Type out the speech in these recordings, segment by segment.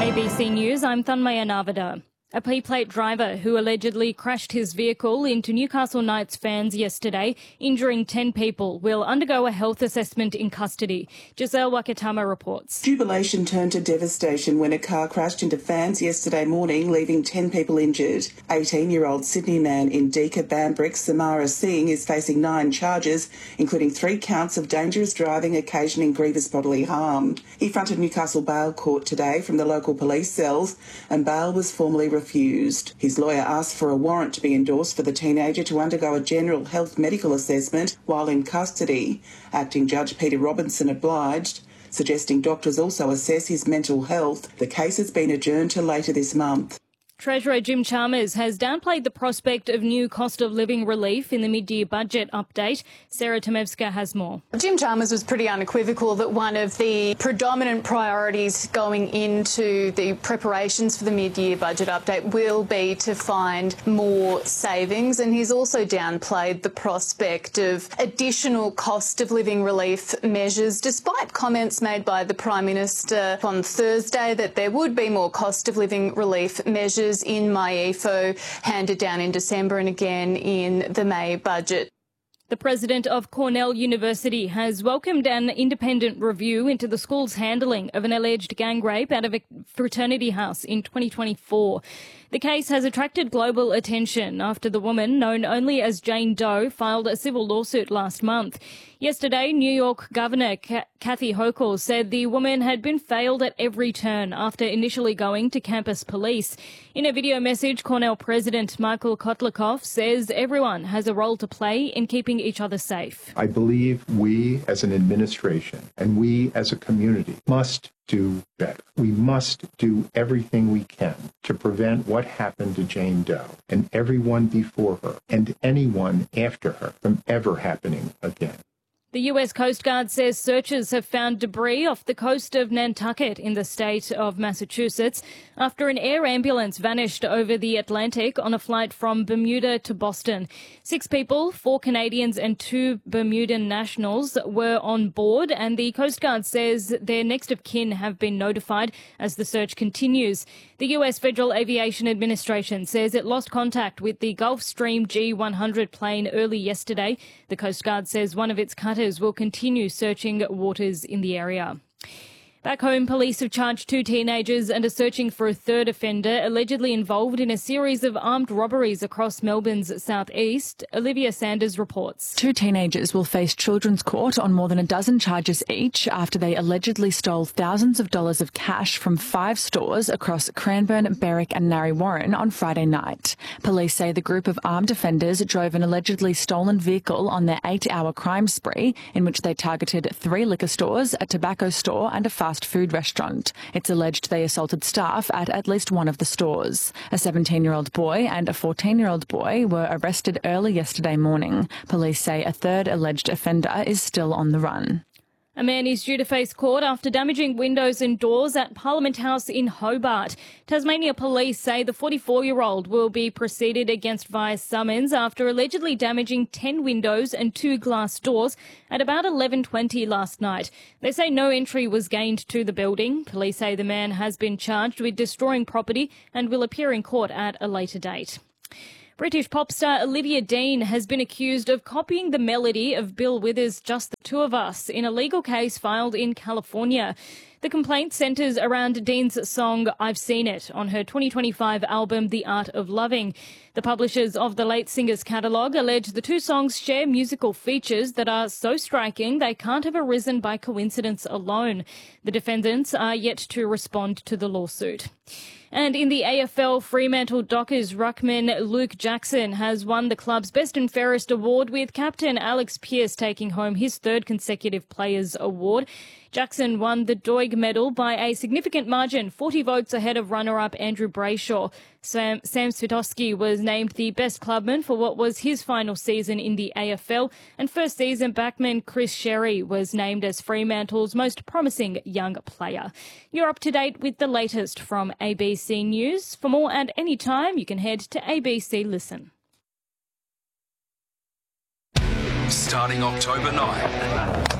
ABC News, I'm Thanmaya Navada. A P-plate driver who allegedly crashed his vehicle into Newcastle Knights fans yesterday, injuring 10 people, will undergo a health assessment in custody. Giselle Wakatama reports. Jubilation turned to devastation when a car crashed into fans yesterday morning, leaving 10 people injured. 18-year-old Sydney man Indika Bambrick Samara Singh is facing 9 charges, including 3 counts of dangerous driving occasioning grievous bodily harm. He fronted Newcastle Bail Court today from the local police cells, and bail was formally refused. His lawyer asked for a warrant to be endorsed for the teenager to undergo a general health medical assessment while in custody. Acting Judge Peter Robinson obliged, suggesting doctors also assess his mental health. The case has been adjourned to later this month. Treasurer Jim Chalmers has downplayed the prospect of new cost of living relief in the mid-year budget update. Sarah Tomevska has more. Jim Chalmers was pretty unequivocal that one of the predominant priorities going into the preparations for the mid-year budget update will be to find more savings, and he's also downplayed the prospect of additional cost of living relief measures, despite comments made by the Prime Minister on Thursday that there would be more cost of living relief measures in MyEFO handed down in December and again in the May budget. The president of Cornell University has welcomed an independent review into the school's handling of an alleged gang rape out of a fraternity house in 2024. The case has attracted global attention after the woman, known only as Jane Doe, filed a civil lawsuit last month. Yesterday, New York Governor Kathy Hochul said the woman had been failed at every turn after initially going to campus police. In a video message, Cornell President Michael Kotlikoff says everyone has a role to play in keeping each other safe. I believe we as an administration and we as a community must do better. We must do everything we can to prevent what happened to Jane Doe and everyone before her and anyone after her from ever happening again. The US Coast Guard says searchers have found debris off the coast of Nantucket in the state of Massachusetts after an air ambulance vanished over the Atlantic on a flight from Bermuda to Boston. 6 people, 4 Canadians and 2 Bermudan nationals were on board, and the Coast Guard says their next of kin have been notified as the search continues. The US Federal Aviation Administration says it lost contact with the Gulfstream G100 plane early yesterday. The Coast Guard says one of its cutters will continue searching waters in the area. Back home, police have charged 2 teenagers and are searching for a third offender allegedly involved in a series of armed robberies across Melbourne's southeast. Olivia Sanders reports. 2 teenagers will face children's court on more than a dozen charges each after they allegedly stole thousands of dollars of cash from 5 stores across Cranbourne, Berwick and Narre Warren on Friday night. Police say the group of armed offenders drove an allegedly stolen vehicle on their 8-hour crime spree in which they targeted 3 liquor stores, a tobacco store and a fast food restaurant. It's alleged they assaulted staff at least one of the stores. A 17-year-old boy and a 14-year-old boy were arrested early yesterday morning. Police say a third alleged offender is still on the run. A man is due to face court after damaging windows and doors at Parliament House in Hobart. Tasmania police say the 44-year-old will be proceeded against via summons after allegedly damaging 10 windows and 2 glass doors at about 11:20 last night. They say no entry was gained to the building. Police say the man has been charged with destroying property and will appear in court at a later date. British pop star Olivia Dean has been accused of copying the melody of Bill Withers' Just the Two of Us in a legal case filed in California. The complaint centres around Dean's song I've Seen It on her 2025 album The Art of Loving. The publishers of the late singer's catalogue allege the 2 songs share musical features that are so striking they can't have arisen by coincidence alone. The defendants are yet to respond to the lawsuit. And in the AFL, Fremantle Dockers ruckman Luke Jackson has won the club's Best and Fairest award, with captain Alex Pearce taking home his 3rd consecutive Players' Award. Jackson won the Doig medal by a significant margin, 40 votes ahead of runner-up Andrew Brayshaw. Sam Svitowski was named the best clubman for what was his final season in the AFL, and first season backman Chris Sherry was named as Fremantle's most promising young player. You're up to date with the latest from ABC News. For more and any time, you can head to ABC Listen. Starting October 9,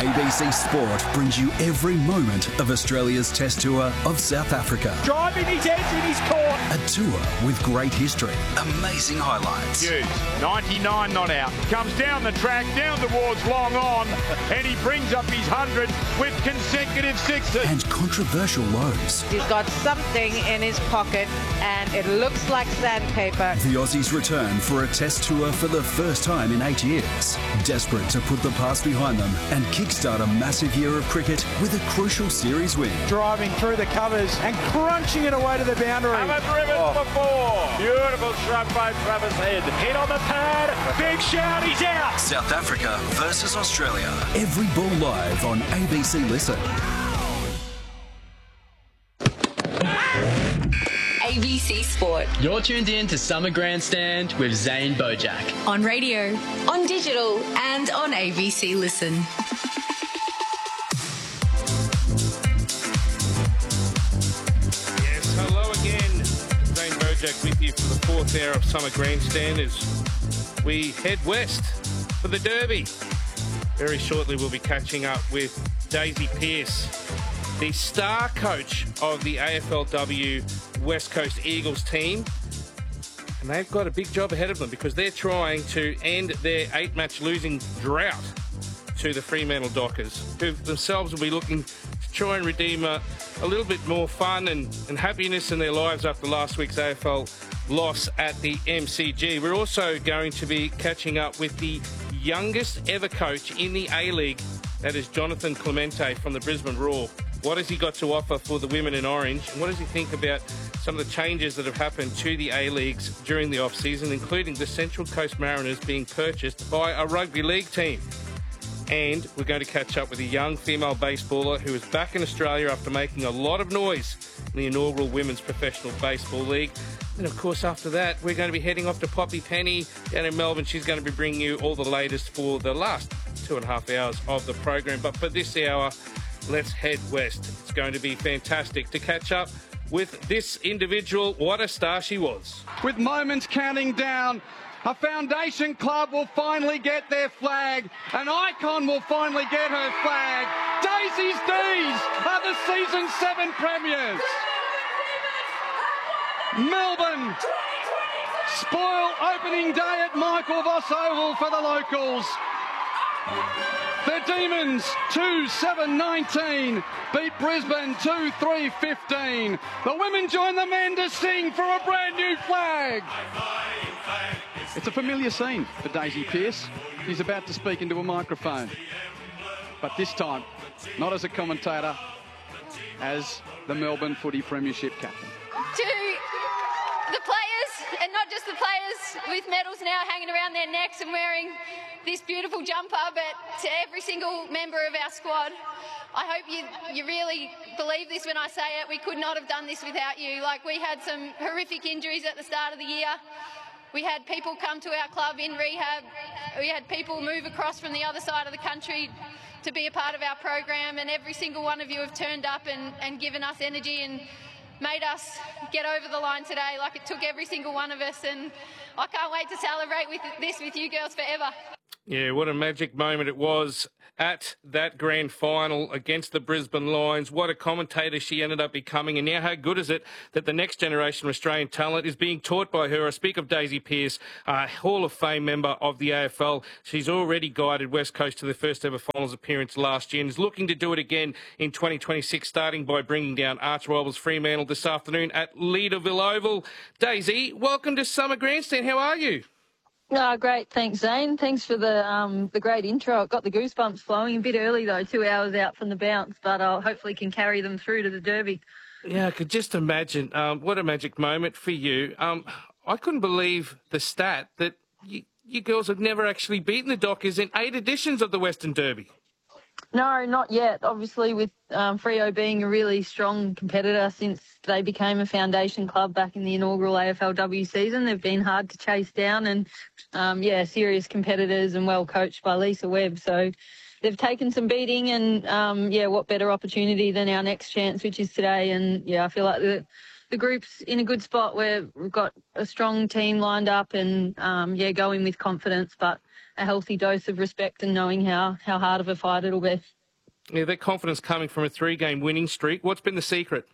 ABC Sport brings you every moment of Australia's Test Tour of South Africa. Driving his edge in his court. A tour with great history, amazing highlights. Hughes, 99 not out. Comes down the track, down towards long on, and he brings up his 100 with consecutive sixes. And controversial lows. He's got something in his pocket, and it looks like sandpaper. The Aussies return for a Test Tour for the first time in 8 years. Desperate to put the past behind them and kickstart a massive year of cricket with a crucial series win. Driving through the covers and crunching it away to the boundary. Haven't driven before. Beautiful shrub by Travis Head. Hit on the pad. Big shout. He's out. South Africa versus Australia. Every ball live on ABC Listen. ABC Sport. You're tuned in to Summer Grandstand with Zane Bojack. On radio, on digital, and on ABC Listen. Yes, hello again. Zane Bojack with you for the fourth hour of Summer Grandstand as we head west for the Derby. Very shortly we'll be catching up with Daisy Pearce, the star coach of the AFLW West Coast Eagles team. And they've got a big job ahead of them because they're trying to end their 8-match losing drought to the Fremantle Dockers, who themselves will be looking to try and redeem a little bit more fun and happiness in their lives after last week's AFL loss at the MCG. We're also going to be catching up with the youngest ever coach in the A-League, that is Jonathan Clemente from the Brisbane Roar. What has he got to offer for the women in orange? And what does he think about some of the changes that have happened to the A-Leagues during the off-season, including the Central Coast Mariners being purchased by a rugby league team? And we're going to catch up with a young female baseballer who is back in Australia after making a lot of noise in the inaugural Women's Professional Baseball League. And of course, after that, we're going to be heading off to Poppy Penny down in Melbourne. She's going to be bringing you all the latest for the last 2.5 hours of the program. But for this hour, let's head west. It's going to be fantastic to catch up with this individual. What a star she was. With moments counting down, a foundation club will finally get their flag. An icon will finally get her flag. Daisy's D's are the season 7 premiers. Melbourne spoil opening day at Michael Voss Oval for the locals. The Demons 2-7-19 beat Brisbane 2-3-15. The women join the men to sing for a brand new flag. It's a familiar scene for Daisy Pearce. She's about to speak into a microphone, but this time not as a commentator, as the Melbourne Footy Premiership captain. To the players, and not just the players with medals now hanging around their necks and wearing this beautiful jumper, but to every single member of our squad, I hope you really believe this when I say it. We could not have done this without you. Like, we had some horrific injuries at the start of the year. We had people come to our club in rehab. We had people move across from the other side of the country to be a part of our program, and every single one of you have turned up and given us energy and made us get over the line today. Like, it took every single one of us, and I can't wait to celebrate with you girls forever. Yeah, what a magic moment it was at that grand final against the Brisbane Lions. What a commentator she ended up becoming. And now how good is it that the next generation of Australian talent is being taught by her? I speak of Daisy Pearce, a Hall of Fame member of the AFL. She's already guided West Coast to the first ever finals appearance last year and is looking to do it again in 2026, starting by bringing down arch rivals Fremantle this afternoon at Leederville Oval. Daisy, welcome to Summer Grandstand. How are you? Oh, great. Thanks, Zane. Thanks for the great intro. It got the goosebumps flowing a bit early, though, 2 hours out from the bounce, but I hopefully can carry them through to the Derby. Yeah, I could just imagine. What a magic moment for you. I couldn't believe the stat that you girls have never actually beaten the Dockers in 8 editions of the Western Derby. No, not yet. Obviously, with Freo being a really strong competitor since they became a foundation club back in the inaugural AFLW season, they've been hard to chase down and, serious competitors and well coached by Lisa Webb. So they've taken some beating and, what better opportunity than our next chance, which is today. And, I feel like the group's in a good spot where we've got a strong team lined up and, going with confidence. But a healthy dose of respect and knowing how hard of a fight it'll be. Yeah, that confidence coming from a 3-game winning streak. What's been the secret?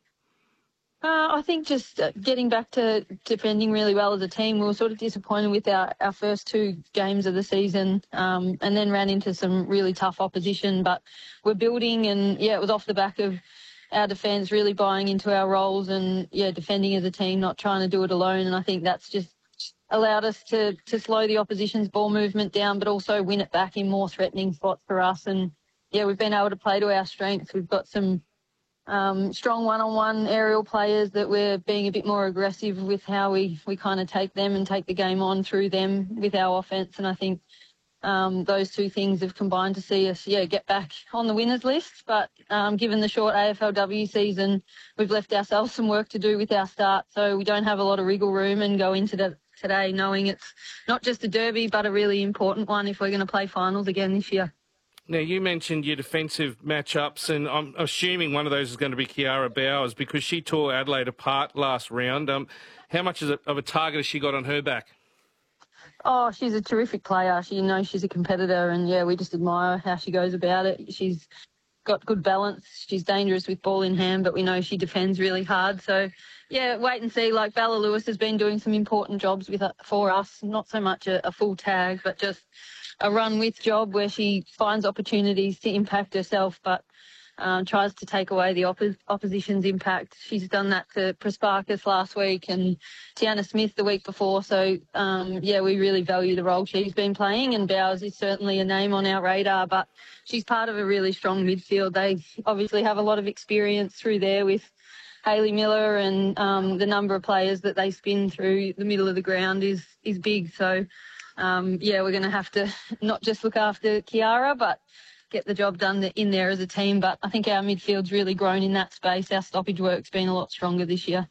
I think just getting back to defending really well as a team. We were sort of disappointed with our first 2 games of the season and then ran into some really tough opposition. But we're building and, it was off the back of our defence really buying into our roles and, defending as a team, not trying to do it alone. And I think that's just allowed us to slow the opposition's ball movement down but also win it back in more threatening spots for us. And, we've been able to play to our strengths. We've got some strong one-on-one aerial players that we're being a bit more aggressive with how we kind of take them and take the game on through them with our offence. And I think those 2 things have combined to see us, get back on the winners list. But given the short AFLW season, we've left ourselves some work to do with our start. So we don't have a lot of wriggle room and go into today knowing it's not just a derby but a really important one if we're going to play finals again this year. Now, you mentioned your defensive matchups, and I'm assuming one of those is going to be Kiara Bowers because she tore Adelaide apart last round. How much of a target has she got on her back? Oh, she's a terrific player. She's a competitor, and, we just admire how she goes about it. She's got good balance. She's dangerous with ball in hand, but we know she defends really hard. So, wait and see. Like Bella Lewis has been doing some important jobs for us, not so much a full tag, but just a run-with job where she finds opportunities to impact herself but tries to take away the opposition's impact. She's done that to Prasparkas last week and Tiana Smith the week before. So, we really value the role she's been playing, and Bowers is certainly a name on our radar, but she's part of a really strong midfield. They obviously have a lot of experience through there with Hayley Miller, and the number of players that they spin through the middle of the ground is big. So, we're going to have to not just look after Kiara, but get the job done in there as a team. But I think our midfield's really grown in that space. Our stoppage work's been a lot stronger this year.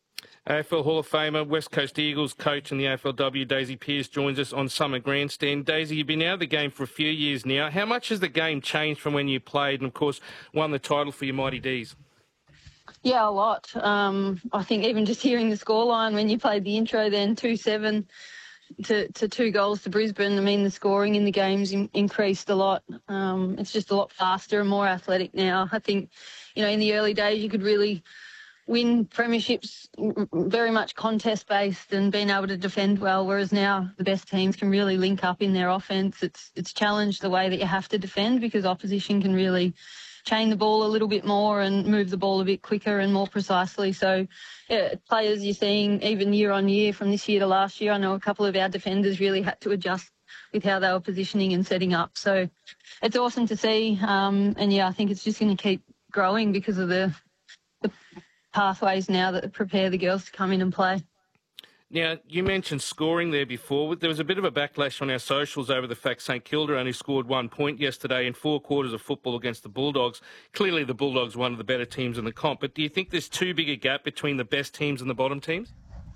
AFL Hall of Famer, West Coast Eagles coach in the AFLW, Daisy Pearce, joins us on Summer Grandstand. Daisy, you've been out of the game for a few years now. How much has the game changed from when you played and, of course, won the title for your Mighty D's? Yeah, a lot. I think even just hearing the scoreline when you played the intro then, 2-7 to 2 goals to Brisbane, I mean, the scoring in the games increased a lot. It's just a lot faster and more athletic now. I think, in the early days you could really win premierships very much contest-based and being able to defend well, whereas now the best teams can really link up in their offence. It's challenged the way that you have to defend because opposition can really chain the ball a little bit more and move the ball a bit quicker and more precisely. So, players you're seeing even year on year from this year to last year, I know a couple of our defenders really had to adjust with how they were positioning and setting up. So it's awesome to see. I think it's just going to keep growing because of the pathways now that prepare the girls to come in and play. Now, you mentioned scoring there before. There was a bit of a backlash on our socials over the fact St Kilda only scored 1 point yesterday in 4 quarters of football against the Bulldogs. Clearly, the Bulldogs are one of the better teams in the comp, but do you think there's too big a gap between the best teams and the bottom teams?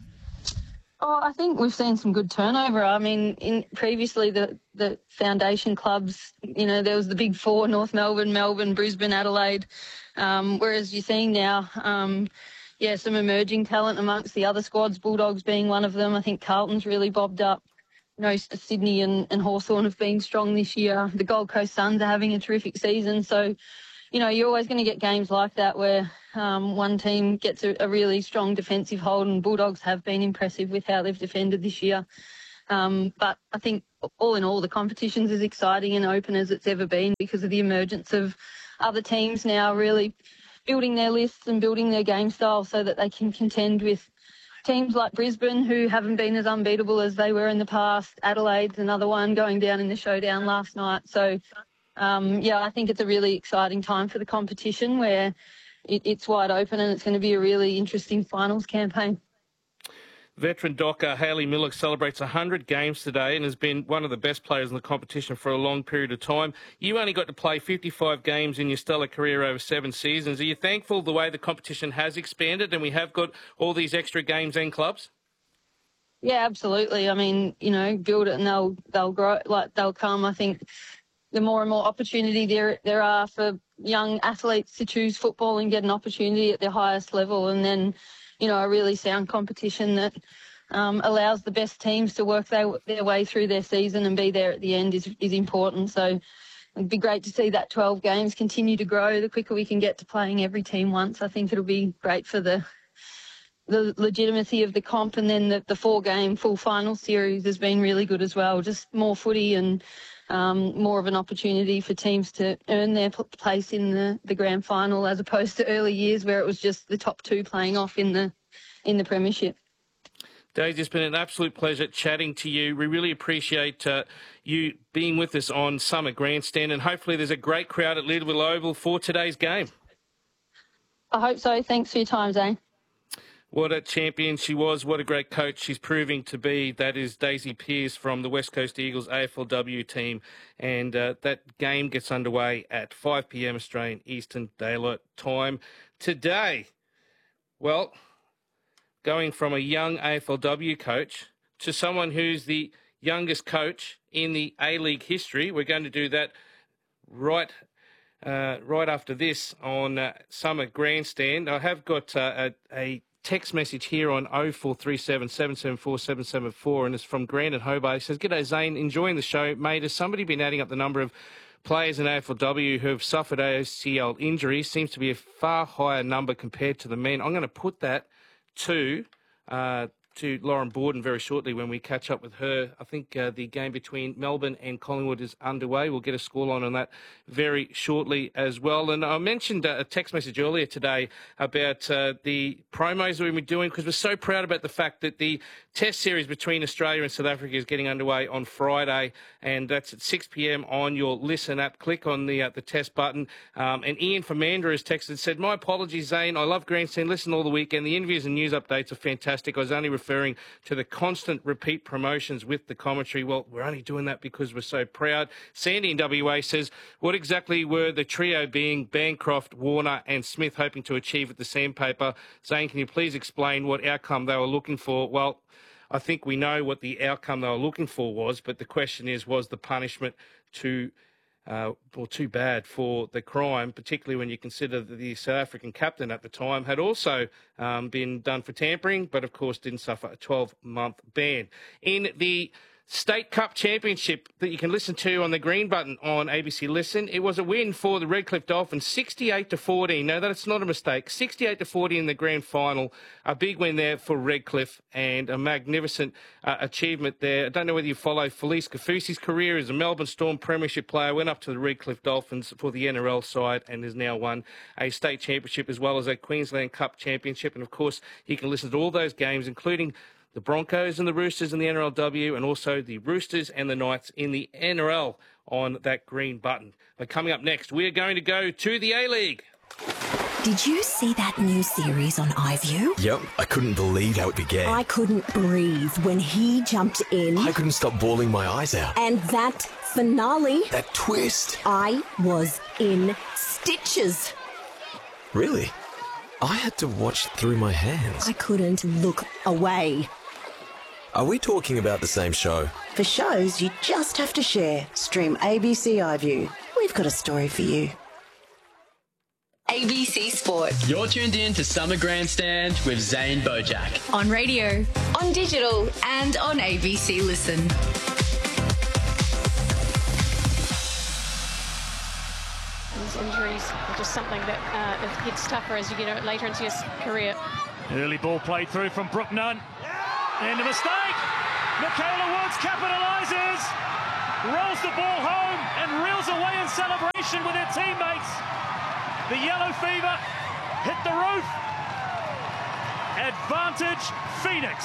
Oh, I think we've seen some good turnover. I mean, previously the foundation clubs, there was the big 4, North Melbourne, Melbourne, Brisbane, Adelaide, whereas you're seeing now... some emerging talent amongst the other squads, Bulldogs being one of them. I think Carlton's really bobbed up. Sydney and Hawthorn have been strong this year. The Gold Coast Suns are having a terrific season. So, you're always going to get games like that where one team gets a really strong defensive hold, and Bulldogs have been impressive with how they've defended this year. But I think all in all, the competition's as exciting and open as it's ever been because of the emergence of other teams now really building their lists and building their game style so that they can contend with teams like Brisbane, who haven't been as unbeatable as they were in the past. Adelaide's another one going down in the showdown last night. So, I think it's a really exciting time for the competition where it's wide open and it's going to be a really interesting finals campaign. Veteran docker Hayley Miller celebrates 100 games today and has been one of the best players in the competition for a long period of time. You only got to play 55 games in your stellar career over 7 seasons. Are you thankful the way the competition has expanded and we have got all these extra games and clubs? Yeah, absolutely. I mean, build it and they'll grow, they'll come. I think the more and more opportunity there are for young athletes to choose football and get an opportunity at their highest level, and then a really sound competition that allows the best teams to work their way through their season and be there at the end is important. So it'd be great to see that 12 games continue to grow. The quicker we can get to playing every team once, I think it'll be great for the legitimacy of the comp. And then the 4-game full final series has been really good as well. Just more footy and more of an opportunity for teams to earn their place in the grand final, as opposed to early years where it was just the top 2 playing off in the premiership. Daisy, it's been an absolute pleasure chatting to you. We really appreciate you being with us on Summer Grandstand, and hopefully there's a great crowd at Leederville Oval for today's game. I hope so. Thanks for your time, Zane. What a champion she was. What a great coach she's proving to be. That is Daisy Pearce from the West Coast Eagles AFLW team. And that game gets underway at 5 p.m. Australian Eastern Daylight Time today. Well, going from a young AFLW coach to someone who's the youngest coach in the A-League history. We're going to do that right after this on Summer Grandstand. I have got a text message here on 0437 774 774, and it's from Grant at Hobart. He says, "G'day Zane, enjoying the show. Mate, has somebody been adding up the number of players in AFLW who have suffered ACL injuries? Seems to be a far higher number compared to the men." I'm going to put that to Lauren Borden very shortly when we catch up with her. I think the game between Melbourne and Collingwood is underway. We'll get a scoreline on that very shortly as well. And I mentioned a text message earlier today about the promos that we've been doing, because we're so proud about the fact that the Test series between Australia and South Africa is getting underway on Friday, and that's at 6 p.m. on your Listen app. Click on the Test button. And Ian from Mandurah has texted and said, "My apologies, Zane. I love Grandstand. Listen all the weekend. The interviews and news updates are fantastic. I was only referring to the constant repeat promotions with the commentary." Well, we're only doing that because we're so proud. Sandy in WA says, "What exactly were the trio being Bancroft, Warner and Smith hoping to achieve at the Sandpaper? Zane, can you please explain what outcome they were looking for?" Well, I think we know what the outcome they were looking for was, but the question is, was the punishment too bad for the crime, particularly when you consider that the South African captain at the time had also been done for tampering, but of course didn't suffer a 12-month ban. In the State Cup Championship that you can listen to on the green button on ABC Listen, it was a win for the Redcliffe Dolphins, 68-14. No, that's not a mistake. 68-40 in the grand final. A big win there for Redcliffe and a magnificent achievement there. I don't know whether you follow Felice Kafusi's career as a Melbourne Storm premiership player. Went up to the Redcliffe Dolphins for the NRL side and has now won a state championship as well as a Queensland Cup championship. And of course, you can listen to all those games, including the Broncos and the Roosters in the NRLW, and also the Roosters and the Knights in the NRL on that green button. But coming up next, we're going to go to the A-League. Did you see that new series on iView? Yep, I couldn't believe how it began. I couldn't breathe when he jumped in. I couldn't stop bawling my eyes out. And that finale. That twist. I was in stitches. Really? I had to watch through my hands. I couldn't look away. Are we talking about the same show? For shows you just have to share, stream ABC iView. We've got a story for you. ABC Sport. You're tuned in to Summer Grandstand with Zane Bojack. On radio, on digital, and on ABC Listen. These injuries are just something that it gets tougher as you get later into your career. Early ball played through from Brooke Nunn. And a mistake. Michaela Woods capitalises, rolls the ball home and reels away in celebration with her teammates. The yellow fever hit the roof. Advantage Phoenix.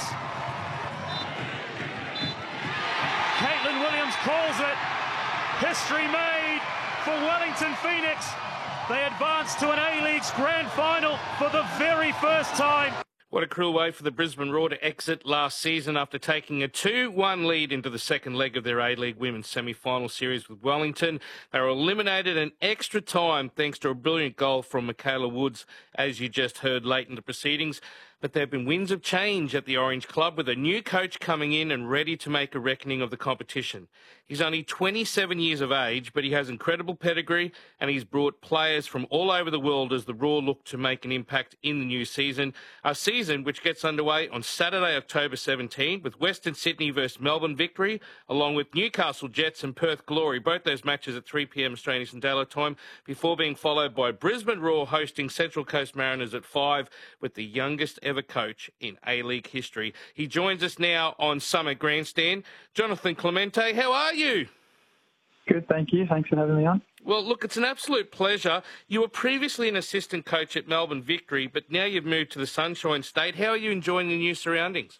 Caitlin Williams calls it. History made for Wellington Phoenix. They advance to an A-League's grand final for the very first time. What a cruel way for the Brisbane Roar to exit last season after taking a 2-1 lead into the second leg of their A-League Women's semi-final series with Wellington. They were eliminated in extra time thanks to a brilliant goal from Michaela Woods, as you just heard late in the proceedings. But there have been winds of change at the Orange Club with a new coach coming in and ready to make a reckoning of the competition. He's only 27 years of age, but he has incredible pedigree and he's brought players from all over the world as the Roar look to make an impact in the new season. A season which gets underway on Saturday, October 17, with Western Sydney versus Melbourne Victory, along with Newcastle Jets and Perth Glory. Both those matches at 3 p.m. Australian Eastern Daylight Time, before being followed by Brisbane Roar hosting Central Coast Mariners at 5 with the youngest ever coach in A-League history. He joins us now on Summit Grandstand. Jonathan Clemente, how are you? Good, thank you. Thanks for having me on. Well, look, it's an absolute pleasure. You were previously an assistant coach at Melbourne Victory, but now you've moved to the Sunshine State. How are you enjoying the new surroundings?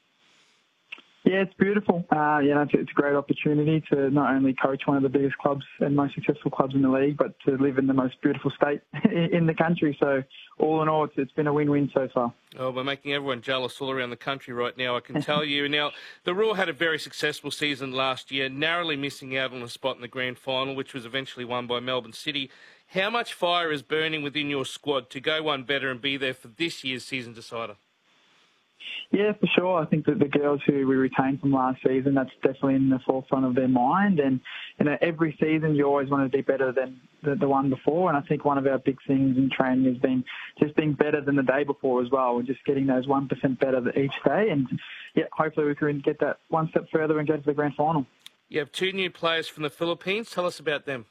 Yeah, it's beautiful. It's a great opportunity to not only coach one of the biggest clubs and most successful clubs in the league, but to live in the most beautiful state in the country. So all in all, it's been a win-win so far. Oh, we're making everyone jealous all around the country right now, I can tell you. Now, the Roar had a very successful season last year, narrowly missing out on a spot in the grand final, which was eventually won by Melbourne City. How much fire is burning within your squad to go one better and be there for this year's season decider? Yeah, for sure. I think that the girls who we retained from last season, that's definitely in the forefront of their mind. And every season you always want to be better than the one before. And I think one of our big things in training has been just being better than the day before as well, and just getting those 1% better each day. And yeah, hopefully we can get that one step further and go to the grand final. You have 2 new players from the Philippines. Tell us about them.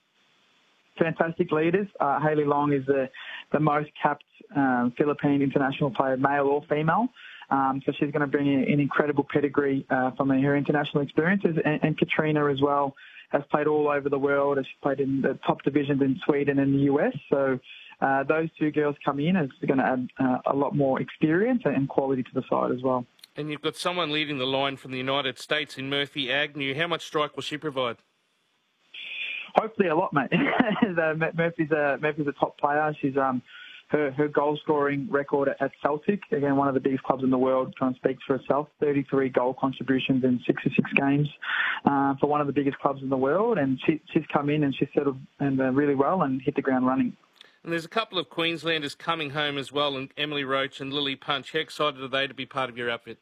Fantastic leaders. Hayley Long is the most capped Philippine international player, male or female. So she's going to bring in an incredible pedigree from her international experiences. And Katrina as well has played all over the world. She's played in the top divisions in Sweden and the US. So those 2 girls coming in is going to add a lot more experience and quality to the side as well. And you've got someone leading the line from the United States in Murphy Agnew. How much strike will she provide? Hopefully a lot, mate. Murphy's a top player. She's her goal scoring record at Celtic, again one of the biggest clubs in the world, kind of speaks for herself. 33 goal contributions in 66 games for one of the biggest clubs in the world, and she's come in and she's settled and really well and hit the ground running. And there's a couple of Queenslanders coming home as well, and Emily Roach and Lily Punch. How excited are they to be part of your outfit?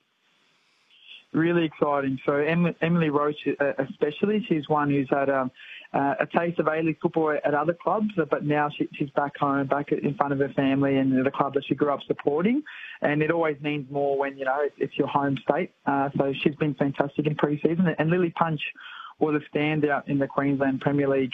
Really exciting. So Emily Roach especially, she's one who's had a taste of A-League football at other clubs, but now she's back home, back in front of her family and the club that she grew up supporting. And it always means more when, it's your home state. So she's been fantastic in pre-season. And Lily Punch was a standout in the Queensland Premier League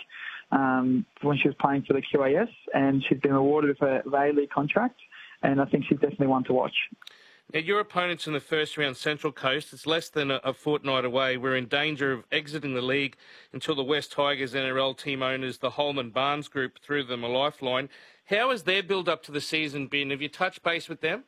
when she was playing for the QAS, and she's been awarded with her A-League contract, and I think she's definitely one to watch. Now, your opponents in the first round, Central Coast, it's less than a fortnight away. We're in danger of exiting the league until the West Tigers NRL team owners, the Holman Barnes Group, threw them a lifeline. How has their build-up to the season been? Have you touched base with them?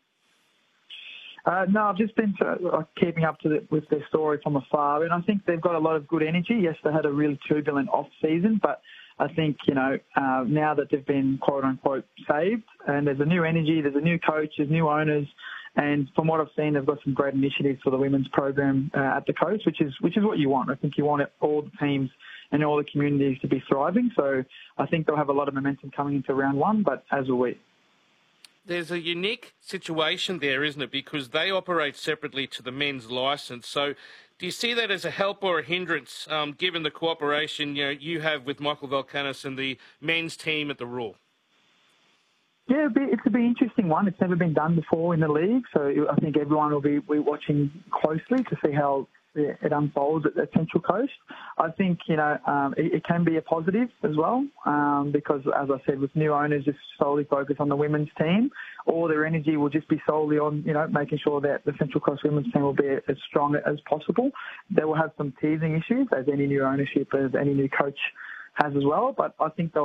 No, I've just been keeping up with their story from afar, and I think they've got a lot of good energy. Yes, they had a really turbulent off-season, but I think, now that they've been quote-unquote saved, and there's a new energy, there's a new coach, there's new owners, and from what I've seen, they've got some great initiatives for the women's program at the coast, which is what you want. I think you want all the teams and all the communities to be thriving. So I think they'll have a lot of momentum coming into round 1, but as will we. There's a unique situation there, isn't it? Because they operate separately to the men's licence. So do you see that as a help or a hindrance, given the cooperation you have with Michael Valkanis and the men's team at the Roar? Yeah, it's a be interesting one. It's never been done before in the league, so I think everyone will be watching closely to see how it unfolds at Central Coast. I think, it can be a positive as well, because, as I said, with new owners just solely focused on the women's team, all their energy will just be solely on, making sure that the Central Coast women's team will be as strong as possible. They will have some teething issues, as any new ownership, as any new coach has as well, but I think they'll